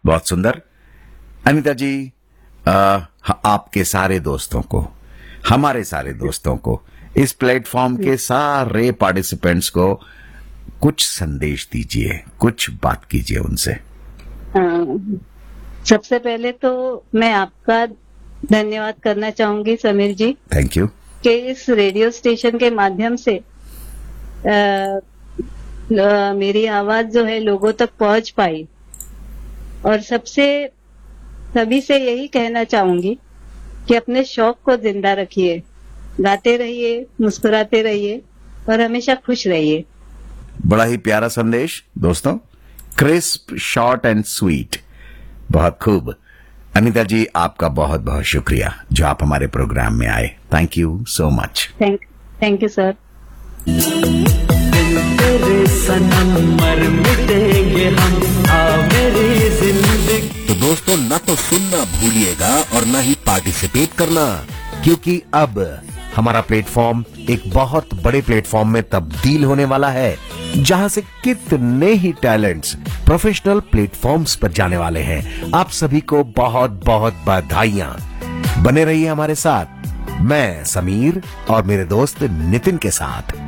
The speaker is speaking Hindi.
बहुत सुंदर। अनीता जी, आपके सारे दोस्तों को, हमारे सारे दोस्तों को, इस प्लेटफॉर्म के सारे पार्टिसिपेंट्स को कुछ संदेश दीजिए, कुछ बात कीजिए उनसे। सबसे पहले तो मैं आपका धन्यवाद करना चाहूंगी समीर जी। Thank you. कि इस रेडियो स्टेशन के माध्यम से मेरी आवाज जो है लोगों तक पहुंच पाई। और सभी से यही कहना चाहूंगी कि अपने शौक को जिंदा रखिए, गाते रहिए, मुस्कुराते रहिए और हमेशा खुश रहिए। बड़ा ही प्यारा संदेश दोस्तों, क्रिस्प, शॉर्ट एंड स्वीट। बहुत खूब। अनीता जी, आपका बहुत बहुत शुक्रिया जो आप हमारे प्रोग्राम में आए। Thank you so much. Thank you sir. तेरे सनम मर मिटेंगे हम, आ मेरी जिंदगी। तो दोस्तों, ना तो सुनना भूलिएगा और ना ही पार्टिसिपेट करना, क्योंकि अब हमारा प्लेटफॉर्म एक बहुत बड़े प्लेटफॉर्म में तब्दील होने वाला है, जहां से कितने ही टैलेंट्स प्रोफेशनल प्लेटफॉर्म्स पर जाने वाले हैं। आप सभी को बहुत बहुत बधाइयां। बने रहिए हमारे साथ, मैं समीर और मेरे दोस्त नितिन के साथ।